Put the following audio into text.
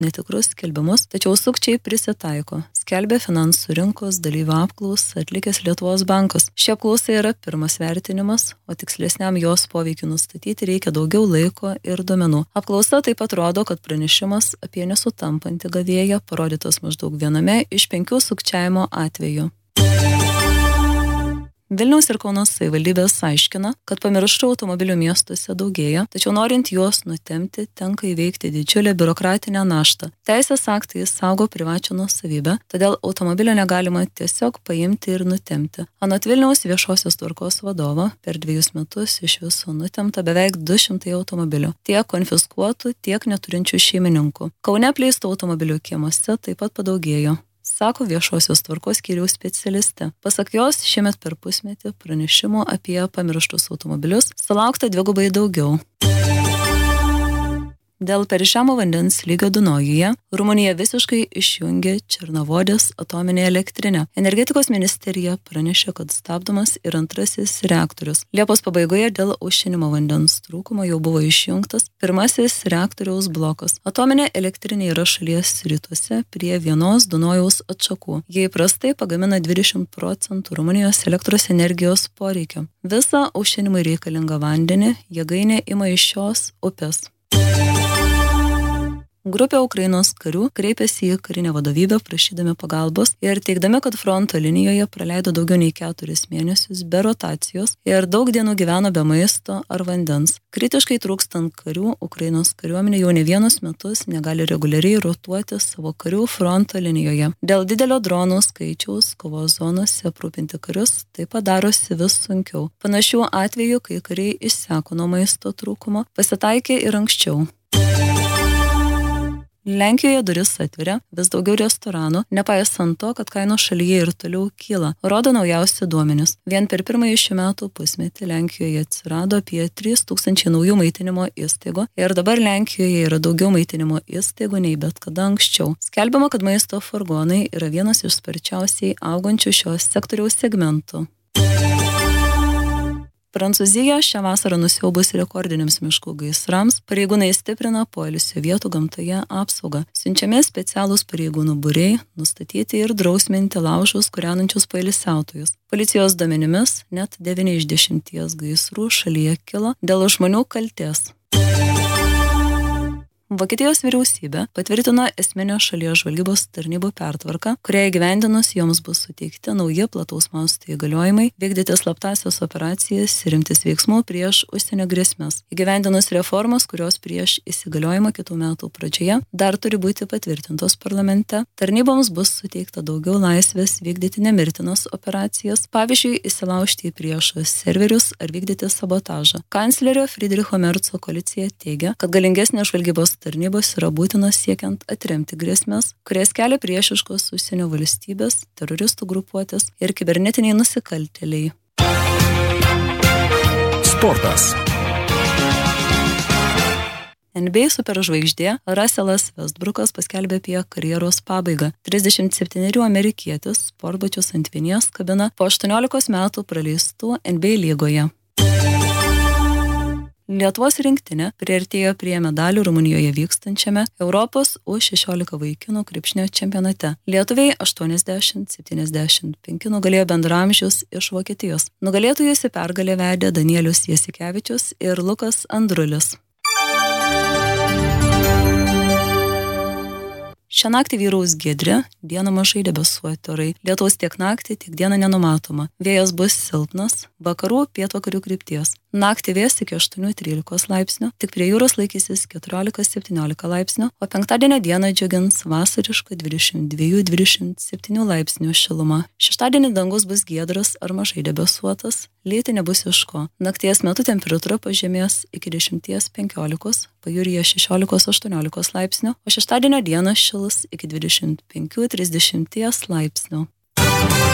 netikrus skelbimus, tačiau sukčiai prisitaiko, skelbia finansų rinkos dalyvių apklausą atlikęs Lietuvos bankas. Ši apklausa yra pirmas vertinimas, o tikslesniam jos poveikiu nustatyti reikia daugiau laiko ir duomenų. Apklausa taip pat rodo, kad pranešimas apie nesutampantį gavėją parodytas maždaug viename iš 5 sukčiavimo atvejų. Vilniaus ir Kauno savivaldybės aiškina, kad pamirštų automobilių miestuose daugėja, tačiau norint juos nutemti, tenka įveikti didžiulę biurokratinę naštą. Teisės aktai saugo privačią nuosavybę, todėl automobilio negalima tiesiog paimti ir nutemti. Anot Vilniaus viešosios tvarkos vadovo, per 2 metus iš viso nutemta beveik 200 automobilių, tiek konfiskuotų, tiek neturinčių šeimininkų. Kaune apleistų automobilių kiemuose taip pat padaugėjo, sako viešosios tvarkos skyriaus specialistė. Pasak jos, šiemet per pusmetį pranešimų apie pamirštus automobilius sulaukta 2 daugiau. Dėl per žemo vandens lygio Dunojuje Rumunija visiškai išjungė Černovodės atominę elektrinę. Energetikos ministerija pranešė, kad stabdomas ir antrasis reaktorius. Liepos pabaigoje dėl aušinimo vandens trūkumo jau buvo išjungtas pirmasis reaktoriaus blokas. Atominė elektrinė yra šalies rytuose prie vienos Dunojaus atšakų. Jie įprastai pagamina 20% Rumunijos elektros energijos poreikio. Visą aušinimui reikalingą vandenį jėgainė ima iš šios upės. Grupė Ukrainos karių kreipėsi į karinę vadovybę prašydami pagalbos ir teigdami, kad fronto linijoje praleido daugiau nei 4 mėnesius be rotacijos ir daug dienų gyveno be maisto ar vandens. Kritiškai trūkstant karių, Ukrainos kariuomenė jau ne vienus metus negali reguliariai rotuoti savo karių fronto linijoje. Dėl didelio dronų skaičiaus kovos zonose aprūpinti karius taip pat darosi vis sunkiau. Panašių atvejų, kai kariai išseko nuo maisto trūkumo, pasitaikė ir anksčiau. Lenkijoje duris atveria vis daugiau restoranų, nepaisant to, kad kainos šalyje ir toliau kyla, rodo naujausi duomenys. Vien per pirmąjį šių metų pusmetį Lenkijoje atsirado apie 3000 naujų maitinimo įstaigų ir dabar Lenkijoje yra daugiau maitinimo įstaigų nei bet kada anksčiau. Skelbiama, kad maisto furgonai yra vienas iš sparčiausiai augančių šios sektoriaus segmentų. Prancūzija šią vasarą nusiaubus rekordiniams miškų gaisrams, pareigūnai stiprina poilsio vietų gamtoje apsaugą. Siunčiami specialūs pareigūnų būriai nustatyti ir drausminti laužus kūrenančius poilsiautojus. Policijos duomenimis net 9 iš 10 gaisrų šalyje kilo dėl žmonių kaltės. Vokietijos vyriausybė patvirtino esminio šalies žvalgybos tarnybų pertvarką, kurią įgyvendinus joms bus suteikti nauji plataus masto įgaliojimai vykdyti slaptąsias operacijas ir imtis veiksmų prieš užsienio grėsmes. Įgyvendinus reformas, kurios prieš įsigaliojimą kitų metų pradžioje dar turi būti patvirtintos parlamente, tarnyboms bus suteikta daugiau laisvės vykdyti nemirtinas operacijas, pavyzdžiui, įsilaužti į priešo serverius ar vykdyti sabotažą. Kanclerio Friedricho Merco koalicija teigia, kad galingesnės žvalgybos tarnybos yra būtinos siekiant atremti grėsmes, kurias kelia priešiškos užsienio valstybės, teroristų grupuotės ir kibernetiniai nusikaltėliai. Sportas. NBA superžvaigždė Russellas Westbrookas paskelbė apie karjeros pabaigą. 37 amerikietis sportbačius ant vinies kabina po 18 metų praleistų NBA lygoje. Lietuvos rinktinė priartėjo prie medalių Rumunijoje vykstančiame Europos U16 vaikinų krepšinio čempionate. Lietuviai 80-75 nugalėjo bendraamžius iš Vokietijos. Nugalėtojus į pergalę vedė Danielius Jasikevičius ir Lukas Andrulis. Šią naktį vyraus giedri, dieną mažai debesuoti orai. Lietaus tiek naktį, tiek dieną nenumatoma. Vėjas bus silpnas, vakarų pietvakarių krypties. Naktį vėjas iki 8-13 laipsnių, tik prie jūros laikysis 14-17 laipsnių, o penktadienio dieną džiugins vasariška 22-27 laipsnių šiluma. Šeštadienį dangus bus giedras ar mažai debesuotas, lyti nebus iš ko. Nakties metu temperatūra pažemės iki 10-15, pajūryje 16-18 laipsnių, o šeštadienio dieną šils iki 25-30 laipsnių.